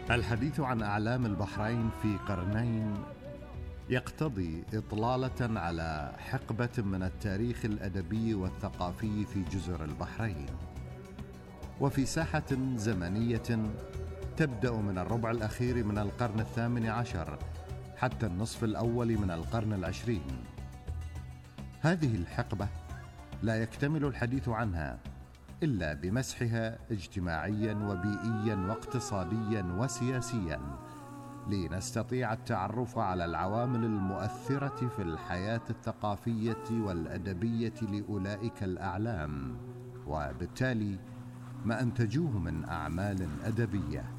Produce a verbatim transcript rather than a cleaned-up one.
الحديث عن أعلام البحرين في قرنين يقتضي إطلالة على حقبة من التاريخ الأدبي والثقافي في جزر البحرين، وفي ساحة زمنية تبدأ من الربع الأخير من القرن الثامن عشر حتى النصف الأول من القرن العشرين. هذه الحقبة لا يكتمل الحديث عنها إلا بمسحها اجتماعيا وبيئيا واقتصاديا وسياسيا، لنستطيع التعرف على العوامل المؤثرة في الحياة الثقافية والأدبية لأولئك الأعلام، وبالتالي ما أنتجوه من أعمال أدبية.